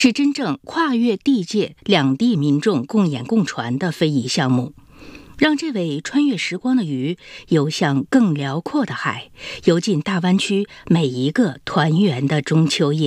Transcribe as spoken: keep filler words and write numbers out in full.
是真正跨越地界、两地民众共演共传的非遗项目，让这尾穿越时光的鱼游向更辽阔的海，游进大湾区每一个团圆的中秋夜。